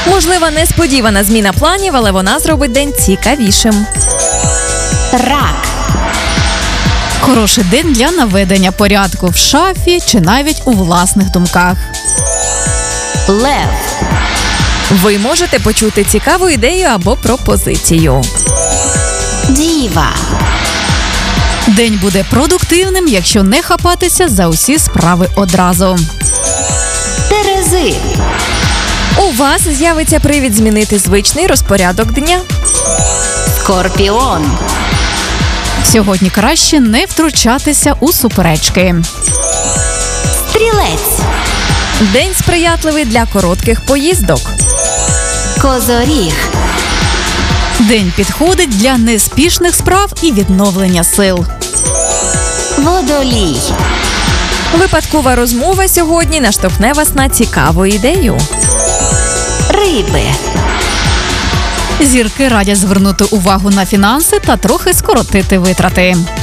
Можливо, несподівана зміна планів, але вона зробить день цікавішим. Рак. Хороший день для наведення порядку в шафі чи навіть у власних думках. Лев. Ви можете почути цікаву ідею або пропозицію. Діва. День буде продуктивним, якщо не хапатися за усі справи одразу. Терези. У вас з'явиться привід змінити звичний розпорядок дня. Скорпіон. Сьогодні краще не втручатися у суперечки. Стрілець. День сприятливий для коротких поїздок. Козоріг. День підходить для неспішних справ і відновлення сил. Водолій. Випадкова розмова сьогодні наштовхне вас на цікаву ідею. Риби. Зірки радять звернути увагу на фінанси та трохи скоротити витрати.